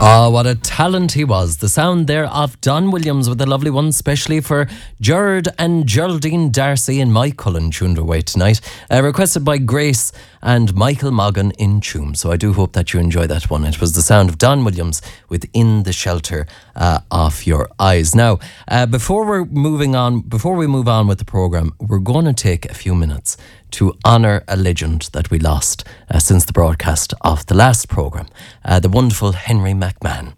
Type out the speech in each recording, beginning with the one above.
Oh, what a talent he was. The sound there of Don Williams with a lovely one, especially for Gerard and Geraldine Darcy and Mike Cullen tuned away tonight. Requested by Grace and Michael Moggan in Tuam. So I do hope that you enjoy that one. It was the sound of Don Williams with In the Shelter of Your Eyes. Now, before we move on with the programme, we're going to take a few minutes to honour a legend that we lost since the broadcast of the last programme, the wonderful Henry McMahon.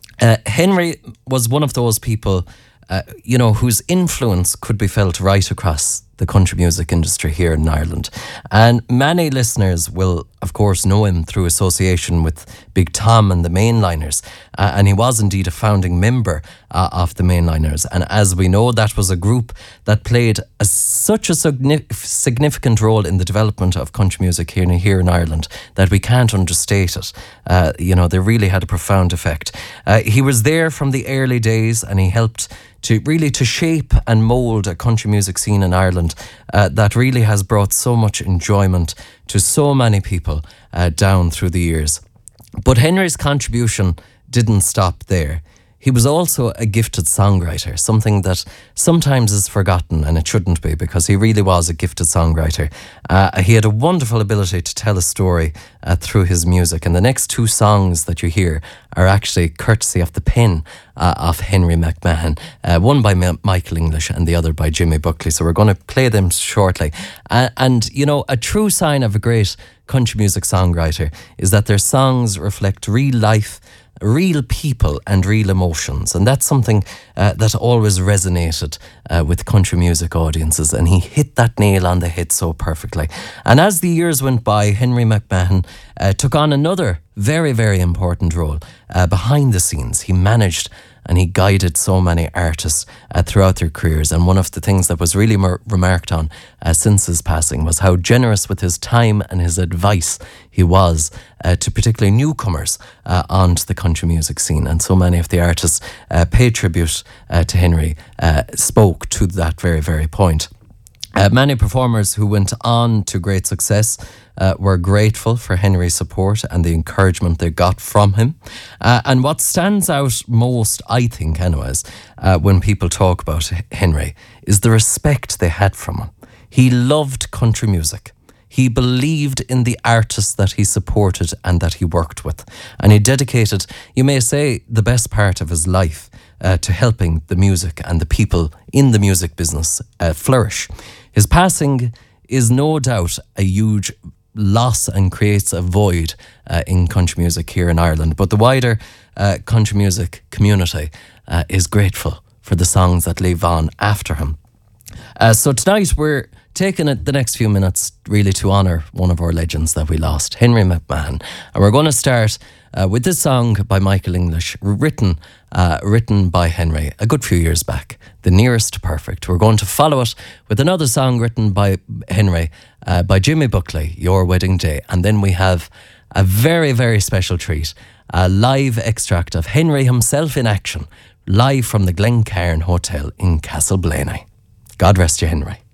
Henry was one of those people, whose influence could be felt right across the country music industry here in Ireland. And many listeners will, of course, know him through association with Big Tom and the Mainliners. And he was indeed a founding member of the Mainliners. And as we know, that was a group that played such a significant role in the development of country music here in Ireland that we can't understate it. They really had a profound effect. He was there from the early days, and he helped to shape and mould a country music scene in Ireland that really has brought so much enjoyment to so many people down through the years. But Henry's contribution didn't stop there. He was also a gifted songwriter, something that sometimes is forgotten, and it shouldn't be, because he really was a gifted songwriter. He had a wonderful ability to tell a story through his music, and the next two songs that you hear are actually courtesy of the pen of Henry McMahon, one by Michael English and the other by Jimmy Buckley. So we're going to play them shortly. And a true sign of a great country music songwriter is that their songs reflect real life, real people and real emotions, and that's something that always resonated with country music audiences, and he hit that nail on the head so perfectly. And as the years went by, Henry McMahon took on another very, very important role behind the scenes. He managed and he guided so many artists throughout their careers. And one of the things that was really remarked on since his passing was how generous with his time and his advice he was to particularly newcomers onto the country music scene. And so many of the artists paid tribute to Henry spoke to that very, very point. Many performers who went on to great success were grateful for Henry's support and the encouragement they got from him. And what stands out most, I think anyways, when people talk about Henry, is the respect they had from him. He loved country music. He believed in the artists that he supported and that he worked with. And he dedicated, you may say, the best part of his life to helping the music and the people in the music business flourish. His passing is no doubt a huge loss and creates a void in country music here in Ireland. But the wider country music community is grateful for the songs that live on after him. So tonight we're taking the next few minutes really to honour one of our legends that we lost, Henry McMahon. And we're going to start with this song by Michael English, written by Henry a good few years back, The Nearest to Perfect. We're going to follow it with another song written by Henry, by Jimmy Buckley, Your Wedding Day. And then we have a very, very special treat, a live extract of Henry himself in action, live from the Glencairn Hotel in Castleblaney. God rest you, Henry.